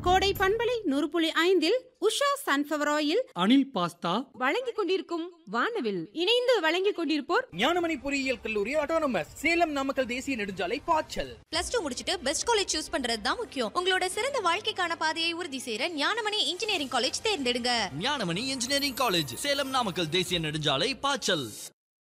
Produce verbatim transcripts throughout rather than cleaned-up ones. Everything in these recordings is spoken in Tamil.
கோடை பண்பலை நூறு புள்ளி ஐந்தில் Usha sunflower oil, Anil pasta வழங்கிக் கொண்டிருக்கும் வானவில் இணைந்து வழங்கிக் கொண்டிருப்போர் ஞானமணி பொறியியல் கல்லூரி ஆட்டோனமஸ் சேலம் நாமக்கல் தேசிய நெடுஞ்சாலை பாய்ச்சல். பிளஸ் டூ முடிச்சிட்டு பெஸ்ட் காலேஜ் சூஸ் பண்றது தான் முக்கியம். உங்களோட சிறந்த வாழ்க்கைக்கான பாதையை உறுதி செய்யற ஞானமணி இன்ஜினியரிங் காலேஜ் தேர்ந்தெடுங்க. ஞானமணி இன்ஜினியரிங் காலேஜ், சேலம் நாமக்கல் தேசிய நெடுஞ்சாலை பாய்ச்சல்.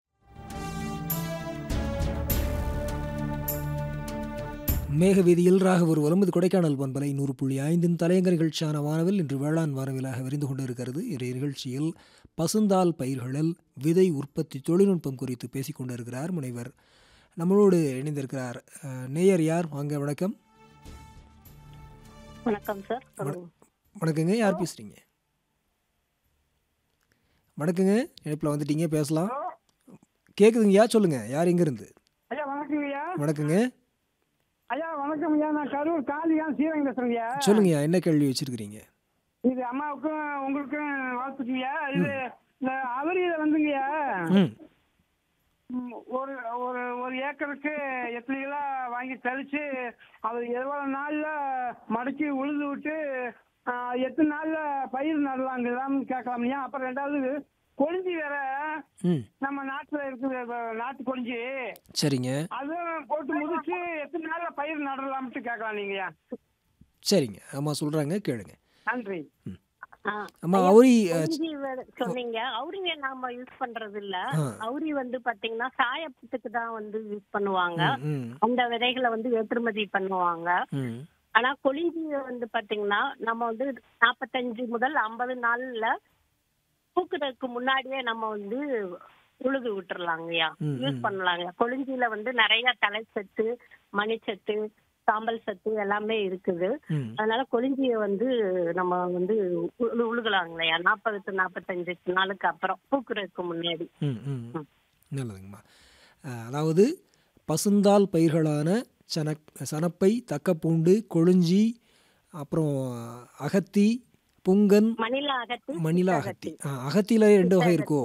மேகவீதியில் ராக ஒரு ஒன்பது கொடைக்கானல் பண்பலை நூறு புள்ளி ஐந்தின் தலையங்க நிகழ்ச்சியான வானவில் இன்று வேளாண் வானவிலாக விரிந்து கொண்டிருக்கிறது. இன்றைய நிகழ்ச்சியில் பசுந்தால் பயிர்களில் விதை உற்பத்தி தொழில்நுட்பம் குறித்து பேசிக் கொண்டிருக்கிறார் முனைவர். நம்மளோடு இணைந்திருக்கிறார் நேயர் யார்? வாங்க, வணக்கம். வணக்கம் சார். வணக்கங்க, யார் பேசுறீங்க? வணக்கங்க, இணைப்பில் வந்துட்டீங்க, பேசலாம். கேட்குதுங்கய்யா, சொல்லுங்க, யார் எங்கேருந்து? ஐயா வணக்கங்கய்யா. வணக்கங்க ஐயா. வணக்கம் ஐயா, நான் கரூர் காளியா சீரங்க பேசுறேங்கய்யா. சொல்லுங்கய்யா, என்ன கேள்வி வச்சிருக்கிறீங்க? இது அம்மாவுக்கும் உங்களுக்கும் வாழ்த்துக்குங்கய்யா. இது இந்த அவரியில வந்துங்கய்யா, ஒரு ஒரு ஒரு ஏக்கருக்கு எத்தனை கிலோ வாங்கி தெளிச்சு அது எவ்வளவு நாள்ல மடக்கி உழுது விட்டு எத்தனை நாள்ல பயிர் நடலாங்களான்னு கேட்கலாம்யா. அப்புறம் ரெண்டாவது கொழிஞ்சி வேற நம்ம நாட்டுல இருக்குது, நாட்டு கொழிஞ்சி. சரிங்க. அதுவும் போட்டு முடிச்சு எத்தனை நாள்ல பயிர் நடலாம்னு கேட்கலாம் நீங்கயா. சரிங்க, அம்மா சொல்றாங்க, கேளுங்க. நன்றி. அம்மா, அவுரி சொன்னீங்க. அவுரிங்க நாம யூஸ் பண்றது இல்ல. அவுரி வந்து பாத்தீங்கன்னா சாயத்துக்கு தான் வந்து யூஸ் பண்ணுவாங்க. அந்த விதைகளை வந்து ஏற்றுமதி பண்ணுவாங்க. ஆனா கொழிஞ்சிய வந்து பாத்தீங்கன்னா நம்ம வந்து நாப்பத்தஞ்சு முதல் ஐம்பது நாள்ல பூக்குறதுக்கு முன்னாடியே நம்ம வந்து உழுது விட்டுறலாங்கய்யா, யூஸ் பண்ணலாங்க. கொழிஞ்சியில வந்து நிறைய தலைச்சத்து, மணிச்சத்து, சாம்பல் சத்து எல்லாமே இருக்குது. அதனால கொழிஞ்சிய வந்து நம்ம வந்து உழுகலாங்கய்யா நாற்பது டு நாற்பத்தஞ்சு நாளுக்கு அப்புறம் பூக்குறதுக்கு முன்னாடி. நல்லதுங்கம்மா. அதாவது பசுந்தால் பயிர்களான சன சனப்பை, தக்கப்பூண்டு, கொழிஞ்சி, அப்புறம் அகத்தி, புங்கன், மணிலா அகத்தி. மணிலா அகத்தி. அகத்தில ரெண்டு வகை இருக்கோ?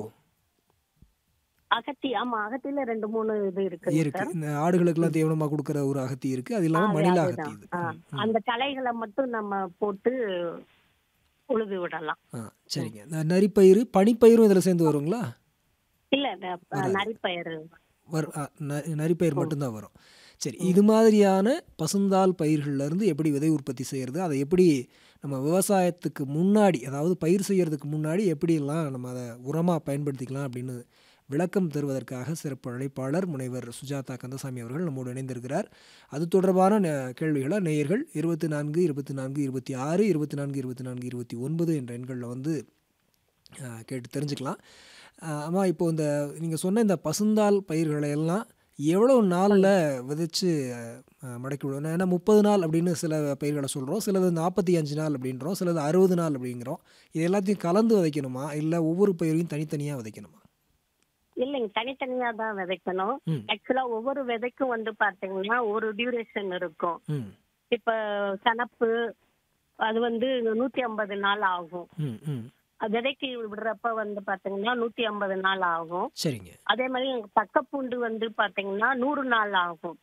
அகத்தி, ஆமா, அகத்தில ரெண்டு மூணு இது இருக்கு இருக்கு. இந்த ஆடுகளுக்கு எல்லாம் தீவனமா கொடுக்கற ஒரு அகத்தி இருக்கு. அது இல்லாம மணிலா அகத்தி. அந்த தலைகளை மட்டும் நம்ம போட்டு உழுது விடலாம். சரிங்க. நரிப்பயிறு, பனிப்பயிரும் இதுல சேர்ந்து வருங்களா? இல்ல, நரிப்பயிறு நரிப்பயிர் மட்டும்தான் வரும். சரி, இது மாதிரியான பசுந்தால் பயிர்கள்ல இருந்து எப்படி விதை உற்பத்தி செய்யறது, அதை எப்படி நம்ம விவசாயத்துக்கு முன்னாடி, அதாவது பயிர் செய்யறதுக்கு முன்னாடி எப்படியெல்லாம் நம்ம அதை உரமா பயன்படுத்திக்கலாம் அப்படின்னு விளக்கம் தருவதற்காக சிறப்பு அழைப்பாளர் முனைவர் சுஜாதா கந்தசாமி அவர்கள் நம்மோடு இணைந்திருக்கிறார். அது தொடர்பான கேள்விகளை நேயர்கள் இருபத்தி நான்கு இருபத்தி நான்கு இருபத்தி ஆறு இருபத்தி நான்கு இருபத்தி நான்கு இருபத்தி ஒன்பது என்ற எண்களில் வந்து கேட்டு தெரிஞ்சுக்கலாம். ஆமாம், இப்போ இந்த நீங்கள் சொன்ன இந்த பசுந்தால் பயிர்களை எல்லாம் எவ்வளோ நாளில் விதைச்சு மடக்கி விடுவோம்? ஏன்னா முப்பது நாள் அப்படின்னு சில பயிர்களை சொல்கிறோம், சிலது நாற்பத்தி அஞ்சு நாள் அப்படின்றோம், சிலது அறுபது நாள் அப்படிங்கிறோம். இது எல்லாத்தையும் கலந்து விதைக்கணுமா, இல்லை ஒவ்வொரு பயிரையும் தனித்தனியாக விதைக்கணுமா? இல்லைங்க, தனித்தனியா தான் விதைக்கணும். ஆக்சுவலா ஒவ்வொரு விதைக்கும் வந்து பாத்தீங்கன்னா ஒரு டியூரேஷன் இருக்கும். இப்ப சனப்பு அது வந்து நூத்தி ஐம்பது நாள் ஆகும். விதைக்கு விடுறப்ப வந்து பாத்தீங்கன்னா நூத்தி ஐம்பது நாள் ஆகும். சரிங்க. அதே மாதிரி தக்கப்பூண்டு வந்து பாத்தீங்கன்னா நூறு நாள் ஆகும்.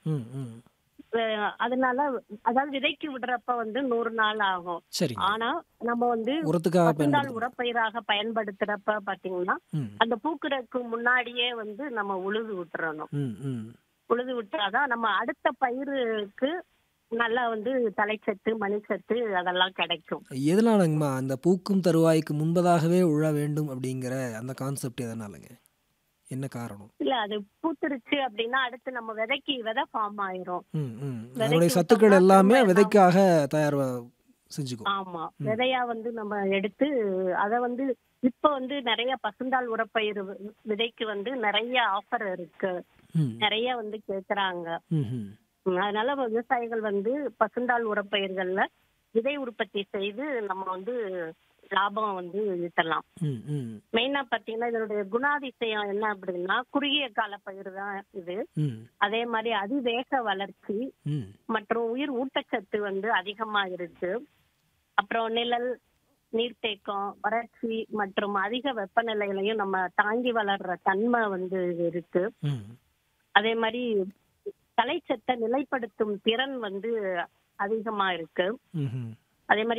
அதனால அதாவது விதைக்கு விடுறப்ப வந்து நூறு நாள் ஆகும். ஆனா நம்ம வந்து பசுந்தாள் உரப்பயிராக பயன்படுத்துறப்ப பாத்தீங்கன்னா அந்த பூக்குறதுக்கு முன்னாடியே வந்து நம்ம உழுது விட்டுறணும். உழுது விட்டாதான் நம்ம அடுத்த பயிருக்கு நல்லா வந்து தலைச்சத்து, மணிச்சத்து அதெல்லாம் கிடைக்கும். எதனாலங்கம்மா அந்த பூக்கும் தருவாய்க்கு முன்பதாகவே உழ வேண்டும் அப்படிங்கிற அந்த கான்செப்ட் எதனாலங்க? என்ன காரணம்? இல்ல, அது பூத்துருச்சு அப்படின்னா அடுத்து நம்ம விதைக்கு விதை ஃபார்ம் ஆயிரும். அதோட சத்துக்கள் எல்லாமே விதைக்காக தயார் செஞ்சுக்கும். ஆமா, விதையா வந்து நம்ம எடுத்து அத வந்து இப்ப வந்து நிறைய பசுந்தாள் உரப்பயிர் விதைக்கு வந்து நிறைய ஆஃபர் இருக்கு, நிறைய வந்து கேக்குறாங்க. அதனால விவசாயிகள் வந்து பசுந்தாள் உரப்பயிர்கள்ல விதை உற்பத்தி செய்து நம்ம வந்து லாபம் வந்து ஈட்டலாம். மெயினா பாத்தீங்கன்னா இதனுடைய குணாதிசயம் என்ன அப்படின்னா குறுகிய கால பயிர் தான் இது. அதே மாதிரி அதிவேக வளர்ச்சி மற்றும் உயிர் ஊட்டச்சத்து வந்து அதிகமா இருக்கு. அப்புறம் நிழல், நீர்த்தேக்கம், வறட்சி மற்றும் அதிக வெப்பநிலைகளையும் நம்ம தாங்கி வளர்ற தன்மை வந்து இருக்கு. அதே மாதிரி தலைச்சத்தை நிலைப்படுத்தும் திறன் வந்து அதிகமா இருக்கு. அதே மாதிரி